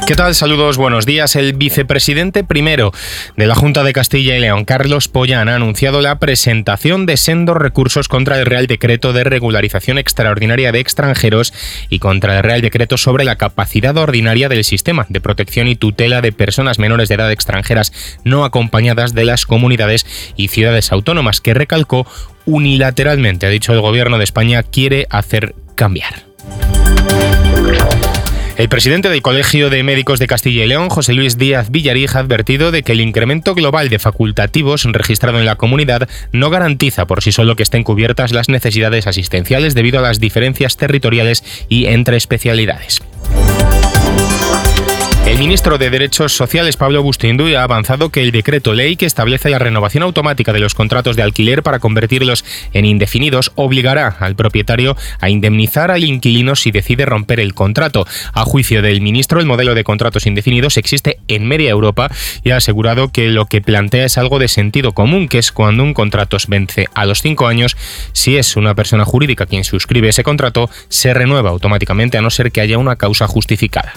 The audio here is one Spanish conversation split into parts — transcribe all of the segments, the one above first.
¿Qué tal? Saludos, buenos días. El vicepresidente primero de la Junta de Castilla y León, Carlos Pollán, ha anunciado la presentación de sendos recursos contra el Real Decreto de Regularización Extraordinaria de Extranjeros y contra el Real Decreto sobre la capacidad ordinaria del sistema de protección y tutela de personas menores de edad extranjeras no acompañadas de las comunidades y ciudades autónomas, que recalcó unilateralmente, ha dicho el Gobierno de España, quiere hacer cambiar. El presidente del Colegio de Médicos de Castilla y León, José Luis Díaz Villarij, ha advertido de que el incremento global de facultativos registrado en la comunidad no garantiza por sí solo que estén cubiertas las necesidades asistenciales debido a las diferencias territoriales y entre especialidades. El ministro de Derechos Sociales, Pablo Bustinduy, ha avanzado que el decreto ley que establece la renovación automática de los contratos de alquiler para convertirlos en indefinidos obligará al propietario a indemnizar al inquilino si decide romper el contrato. A juicio del ministro, el modelo de contratos indefinidos existe en media Europa y ha asegurado que lo que plantea es algo de sentido común, que es cuando un contrato vence a los 5 años, si es una persona jurídica quien suscribe ese contrato, se renueva automáticamente a no ser que haya una causa justificada.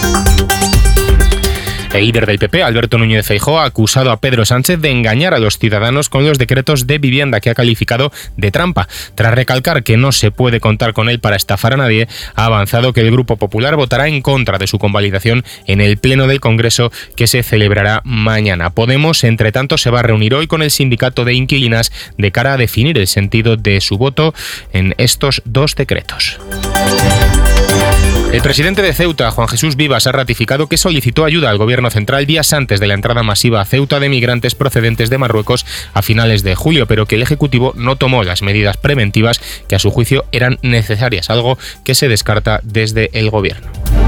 El líder del PP, Alberto Núñez Feijóo, ha acusado a Pedro Sánchez de engañar a los ciudadanos con los decretos de vivienda que ha calificado de trampa. Tras recalcar que no se puede contar con él para estafar a nadie, ha avanzado que el Grupo Popular votará en contra de su convalidación en el Pleno del Congreso, que se celebrará mañana. Podemos, entre tanto, se va a reunir hoy con el sindicato de inquilinas de cara a definir el sentido de su voto en estos dos decretos. El presidente de Ceuta, Juan Jesús Vivas, ha ratificado que solicitó ayuda al gobierno central días antes de la entrada masiva a Ceuta de migrantes procedentes de Marruecos a finales de julio, pero que el Ejecutivo no tomó las medidas preventivas que a su juicio eran necesarias, algo que se descarta desde el gobierno.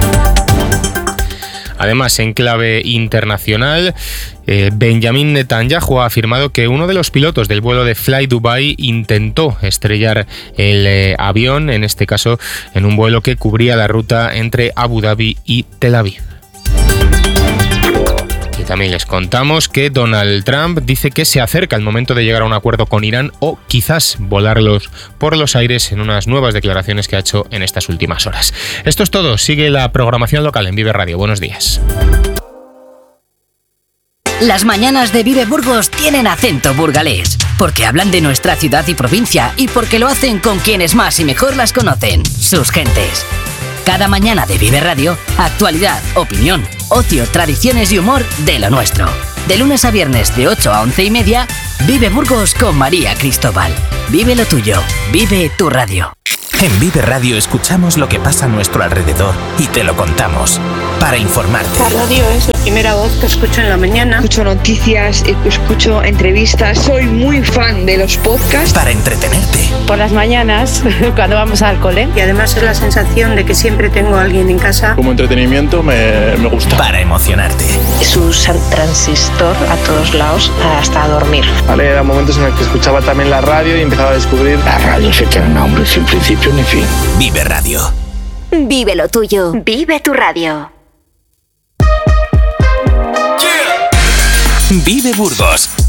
Además, en clave internacional, Benjamin Netanyahu ha afirmado que uno de los pilotos del vuelo de Fly Dubai intentó estrellar el avión, en este caso en un vuelo que cubría la ruta entre Abu Dhabi y Tel Aviv. Y también les contamos que Donald Trump dice que se acerca el momento de llegar a un acuerdo con Irán o quizás volarlos por los aires en unas nuevas declaraciones que ha hecho en estas últimas horas. Esto es todo. Sigue la programación local en Vive Radio. Buenos días. Las mañanas de Vive Burgos tienen acento burgalés, porque hablan de nuestra ciudad y provincia y porque lo hacen con quienes más y mejor las conocen, sus gentes. Cada mañana de Vive Radio, actualidad, opinión, ocio, tradiciones y humor de lo nuestro. De lunes a viernes de 8 a 11:30, Vive Burgos con María Cristóbal. Vive lo tuyo, vive tu radio. En Vive Radio escuchamos lo que pasa a nuestro alrededor y te lo contamos para informarte. La radio es la primera voz que escucho en la mañana. Escucho noticias, escucho entrevistas. Soy muy fan de los podcasts. Para entretenerte. Por las mañanas, cuando vamos al cole. Y además es la sensación de que siempre tengo a alguien en casa. Como entretenimiento me gusta. Para emocionarte. Es un transistor a todos lados hasta dormir. Vale, eran momentos en los que escuchaba también la radio y empezaba a descubrir. La radio se tiene nombre sin principio ni fin. Vive Radio. Vive lo tuyo. Vive tu radio. Vive Burgos